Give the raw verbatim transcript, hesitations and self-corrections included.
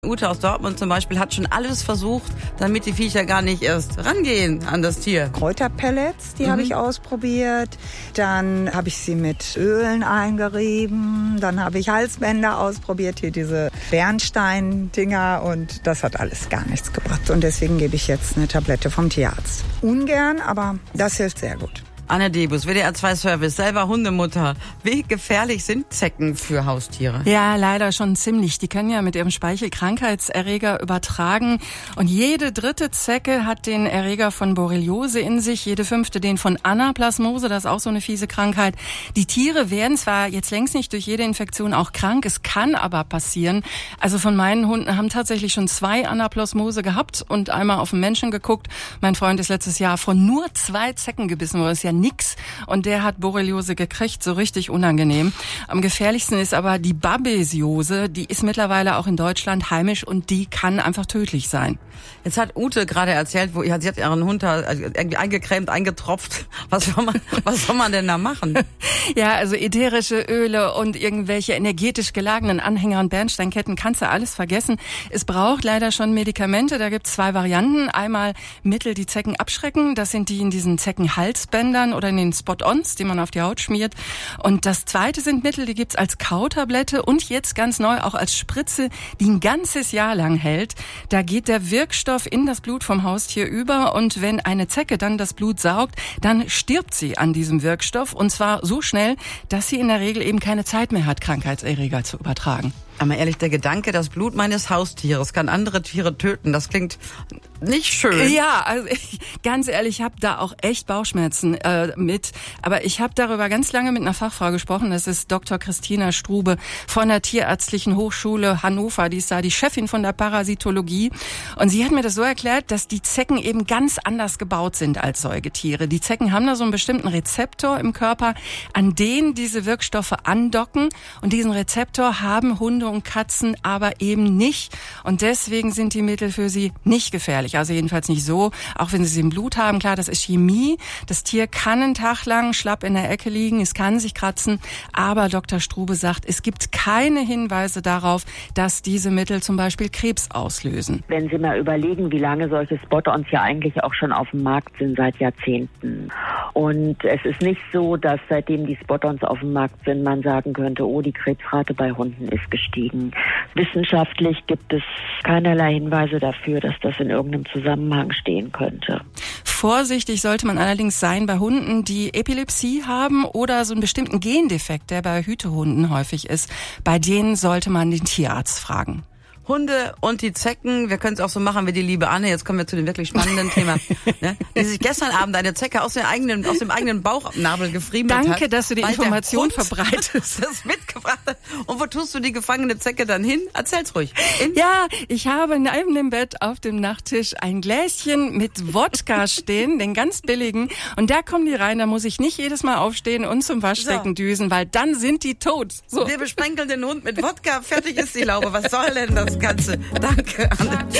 Ute aus Dortmund zum Beispiel hat schon alles versucht, damit die Viecher gar nicht erst rangehen an das Tier. Kräuterpellets, die mhm. habe ich ausprobiert. Dann habe ich sie mit Ölen eingerieben. Dann habe ich Halsbänder ausprobiert, hier diese Bernstein-Dinger. Und das hat alles gar nichts gebracht. Und deswegen gebe ich jetzt eine Tablette vom Tierarzt. Ungern, aber das hilft sehr gut. Anne Debus, W D R zwei Service, selber Hundemutter. Wie gefährlich sind Zecken für Haustiere? Ja, leider schon ziemlich. Die können ja mit ihrem Speichel Krankheitserreger übertragen. Und jede dritte Zecke hat den Erreger von Borreliose in sich, jede fünfte den von Anaplasmose, das ist auch so eine fiese Krankheit. Die Tiere werden zwar jetzt längst nicht durch jede Infektion auch krank, es kann aber passieren. Also von meinen Hunden haben tatsächlich schon zwei Anaplasmose gehabt und einmal auf den Menschen geguckt. Mein Freund ist letztes Jahr von nur zwei Zecken gebissen worden, ist ja nix. Und der hat Borreliose gekriegt, so richtig unangenehm. Am gefährlichsten ist aber die Babesiose. Die ist mittlerweile auch in Deutschland heimisch und die kann einfach tödlich sein. Jetzt hat Ute gerade erzählt, wo, sie hat ihren Hund da irgendwie eingecremt, eingetropft. Was soll man, was soll man denn da machen? Ja, also ätherische Öle und irgendwelche energetisch gelagenen Anhänger und Bernsteinketten kannst du alles vergessen. Es braucht leider schon Medikamente. Da gibt es zwei Varianten. Einmal Mittel, die Zecken abschrecken. Das sind die in diesen Zeckenhalsbändern oder in den Spot-ons, die man auf die Haut schmiert. Und das zweite sind Mittel, die gibt's als Kautablette und jetzt ganz neu auch als Spritze, die ein ganzes Jahr lang hält. Da geht der Wirkstoff in das Blut vom Haustier über und wenn eine Zecke dann das Blut saugt, dann stirbt sie an diesem Wirkstoff und zwar so schnell, dass sie in der Regel eben keine Zeit mehr hat, Krankheitserreger zu übertragen. Aber ehrlich, der Gedanke, das Blut meines Haustieres kann andere Tiere töten, das klingt nicht schön. Ja, also ich, ganz ehrlich, ich habe da auch echt Bauchschmerzen äh, mit. Aber ich habe darüber ganz lange mit einer Fachfrau gesprochen. Das ist Doktor Christina Strube von der Tierärztlichen Hochschule Hannover. Die ist da die Chefin von der Parasitologie. Und sie hat mir das so erklärt, dass die Zecken eben ganz anders gebaut sind als Säugetiere. Die Zecken haben da so einen bestimmten Rezeptor im Körper, an den diese Wirkstoffe andocken. Und diesen Rezeptor haben Hunde und Katzen aber eben nicht. Und deswegen sind die Mittel für sie nicht gefährlich. Also jedenfalls nicht so, auch wenn sie sie im Blut haben. Klar, das ist Chemie. Das Tier kann einen Tag lang schlapp in der Ecke liegen, es kann sich kratzen. Aber Doktor Strube sagt, es gibt keine Hinweise darauf, dass diese Mittel zum Beispiel Krebs auslösen. Wenn Sie mal überlegen, wie lange solche Spot-ons ja eigentlich auch schon auf dem Markt sind, seit Jahrzehnten. Und es ist nicht so, dass seitdem die Spot-ons auf dem Markt sind, man sagen könnte, oh, die Krebsrate bei Hunden ist gestiegen. Wissenschaftlich gibt es keinerlei Hinweise dafür, dass das in irgendeinem Zusammenhang stehen könnte. Vorsichtig sollte man allerdings sein bei Hunden, die Epilepsie haben oder so einen bestimmten Gendefekt, der bei Hütehunden häufig ist. Bei denen sollte man den Tierarzt fragen. Hunde und die Zecken, wir können es auch so machen wie die liebe Anne, jetzt kommen wir zu dem wirklich spannenden Thema, ne? Die sich gestern Abend eine Zecke aus, der eigenen, aus dem eigenen Bauchnabel gefriemelt hat. Danke, dass du die Information verbreitest. Das mitgebracht hat. Und wo tust du die gefangene Zecke dann hin? Erzähl's ruhig. In ja, ich habe neben dem Bett auf dem Nachttisch ein Gläschen mit Wodka stehen, den ganz billigen. Und da kommen die rein, da muss ich nicht jedes Mal aufstehen und zum Waschbecken so düsen, weil dann sind die tot. So. Wir besprenkeln den Hund mit Wodka, fertig ist die Laube. Was soll denn das Ganze? Danke, Anne.